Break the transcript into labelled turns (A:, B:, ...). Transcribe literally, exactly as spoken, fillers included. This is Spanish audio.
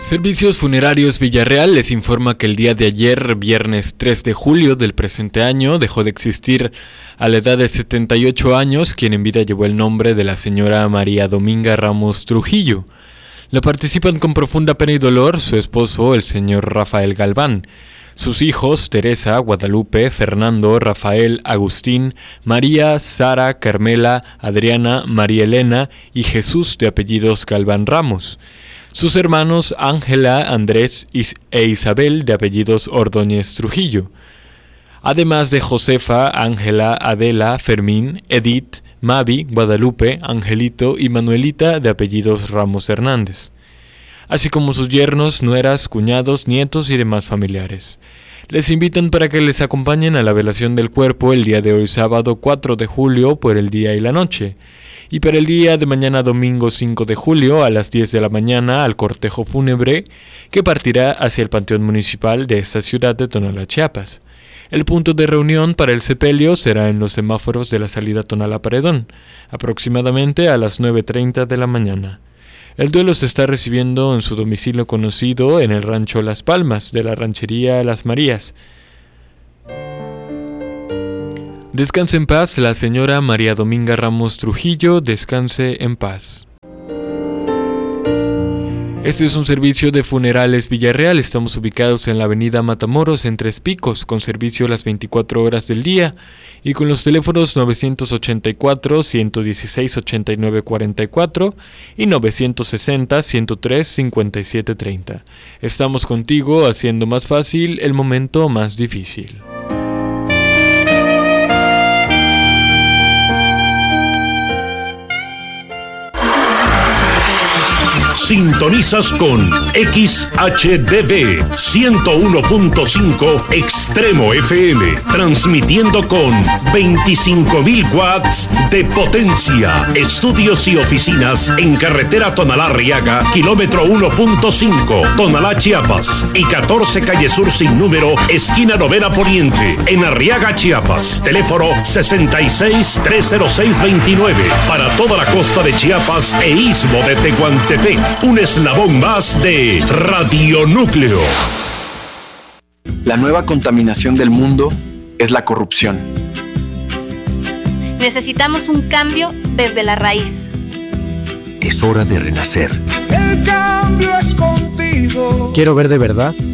A: Servicios Funerarios Villarreal les informa que el día de ayer, viernes tres de julio del presente año, dejó de existir a la edad de setenta y ocho años, quien en vida llevó el nombre de la señora María Dominga Ramos Trujillo. Le participan con profunda pena y dolor su esposo, el señor Rafael Galván, sus hijos Teresa, Guadalupe, Fernando, Rafael, Agustín, María, Sara, Carmela, Adriana, María Elena y Jesús de apellidos Galván Ramos. Sus hermanos Ángela, Andrés e Isabel de apellidos Ordóñez Trujillo. Además de Josefa, Ángela, Adela, Fermín, Edith, Mavi, Guadalupe, Angelito y Manuelita de apellidos Ramos Hernández, así como sus yernos, nueras, cuñados, nietos y demás familiares. Les invitan para que les acompañen a la velación del cuerpo el día de hoy sábado cuatro de julio por el día y la noche, y para el día de mañana domingo cinco de julio a las diez de la mañana al cortejo fúnebre que partirá hacia el Panteón Municipal de esta ciudad de Tonalá, Chiapas. El punto de reunión para el sepelio será en los semáforos de la salida Tonalá-Paredón, aproximadamente a las nueve treinta de la mañana. El duelo se está recibiendo en su domicilio conocido en el rancho Las Palmas de la ranchería Las Marías. Descanse en paz la señora María Dominga Ramos Trujillo, descanse en paz. Este es un servicio de Funerales Villarreal. Estamos ubicados en la avenida Matamoros, en Tres Picos, con servicio las veinticuatro horas del día y con los teléfonos novecientos ochenta y cuatro, ciento dieciséis, ochenta y nueve cuarenta y cuatro y novecientos sesenta, ciento tres, cincuenta y siete treinta. Estamos contigo haciendo más fácil el momento más difícil.
B: Sintonizas con X H D B ciento uno punto cinco Extremo F M, transmitiendo con veinticinco mil watts de potencia. Estudios y oficinas en carretera Tonalá-Arriaga, kilómetro uno punto cinco, Tonalá, Chiapas, y catorce calle Sur sin número, esquina Novena Poniente, en Arriaga, Chiapas. Teléfono sesenta y seis, trescientos seis, veintinueve, para toda la costa de Chiapas e istmo de Tehuantepec. Un eslabón más de Radionúcleo.
C: La nueva contaminación del mundo es la corrupción.
D: Necesitamos un cambio desde la raíz.
E: Es hora de renacer.
F: El cambio es contigo.
G: Quiero ver de verdad